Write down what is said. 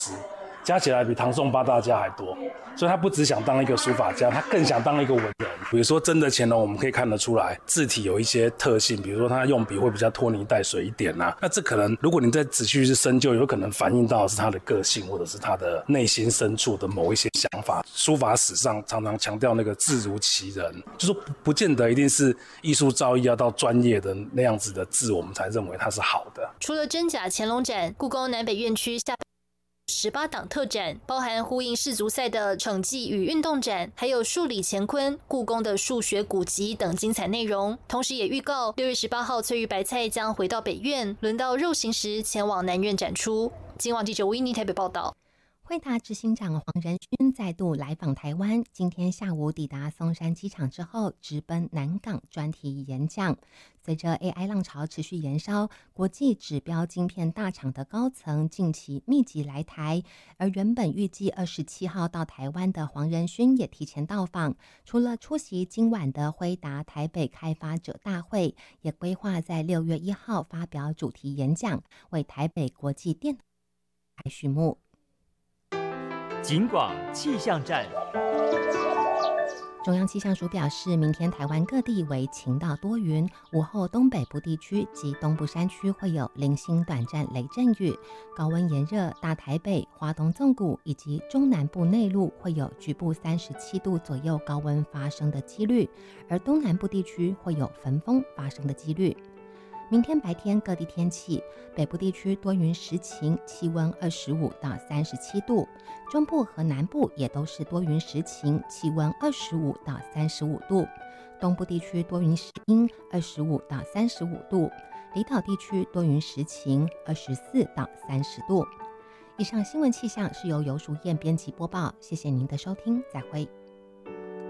加起来比唐宋八大家还多，所以他不只想当一个书法家，他更想当一个文人。比如说真的乾隆，我们可以看得出来字体有一些特性，比如说他用笔会比较拖泥带水一点啊，那这可能如果你再仔细去深究，有可能反映到的是他的个性，或者是他的内心深处的某一些想法。书法史上常常强调那个字如其人，就说不见得一定是艺术造诣要到专业的那样子的字，我们才认为它是好的。 除了真假乾隆展，故宫南北院区下18档特展，包含呼应世足赛的惩技与运动展，还有数理乾坤、故宫的数学古籍等精彩内容。同时也预告6月18号翠玉白菜将回到北院，轮到肉形石前往南院展出。今晚记者吴依妮台北报道。 惠达执行长黄仁勋再度来访台湾，今天下午抵达松山机场之后，直奔南港专题演讲。随着 AI 浪潮持续延烧，国际指标晶片大厂的高层近期密集来台，而原本预计27号到台湾的黄仁勋也提前到访，除了出席今晚的辉达台北开发者大会，也规划在6月1号发表主题演讲，为台北国际电脑序幕。 警广气象站。 中央气象署表示，明天台湾各地为晴到多云，午后东北部地区及东部山区会有零星短暂雷阵雨，高温炎热，大台北、花东纵谷以及中南部内陆会有局部37度左右高温发生的几率，而东南部地区会有焚风发生的几率。明天白天各地天气，北部地区多云时晴，气温25到37度；中部和南部也都是多云时晴，气温25到35度；东部地区多云时阴，25到35度；离岛地区多云时晴，24到30度。以上新闻气象是由游淑燕编辑播报，谢谢您的收听，再会。